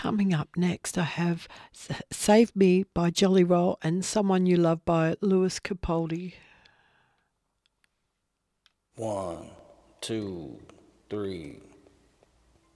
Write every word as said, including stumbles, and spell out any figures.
coming up next, I have S- Save Me by Jelly Roll and Someone You Love by Lewis Capaldi. One, two, three.